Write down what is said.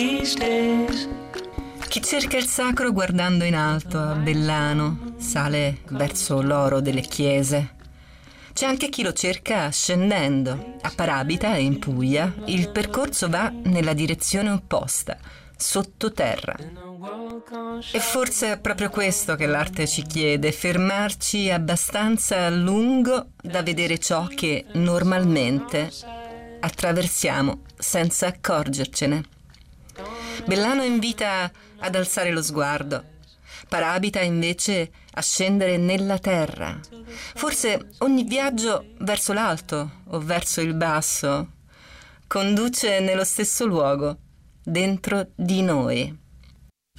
Chi cerca il sacro guardando in alto a Bellano sale verso l'oro delle chiese. C'è anche chi lo cerca scendendo. A Parabita e in Puglia il percorso va nella direzione opposta, sottoterra. E forse è proprio questo che l'arte ci chiede, fermarci abbastanza a lungo da vedere ciò che normalmente attraversiamo senza accorgercene. Bellano invita ad alzare lo sguardo, Parabita invece a scendere nella terra. Forse ogni viaggio verso l'alto o verso il basso conduce nello stesso luogo, dentro di noi.